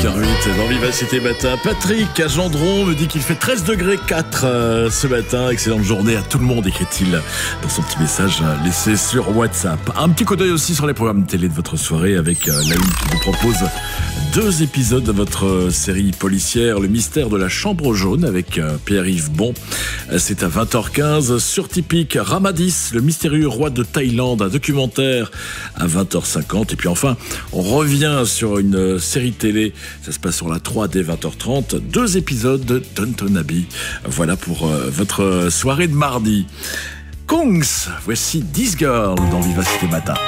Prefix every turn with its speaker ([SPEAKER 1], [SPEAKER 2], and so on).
[SPEAKER 1] 8h08 dans Vivacité Matin. Patrick à Gendron me dit qu'il fait 13 degrés 4 ce matin. Excellente journée à tout le monde, écrit-il dans son petit message laissé sur WhatsApp. Un petit coup d'œil aussi sur les programmes télé de votre soirée avec la Une qui vous propose 2 épisodes de votre série policière Le mystère de la chambre jaune avec Pierre-Yves Bon. C'est à 20h15 sur Typique. Ramadis, le mystérieux roi de Thaïlande, un documentaire à 20h50. Et puis enfin, on revient sur une série télé. Ça se passe sur la 3 dès 20h30. 2 épisodes de Downton Abbey. Voilà pour votre soirée de mardi. Kongs, voici This Girl dans Vivacité Matin.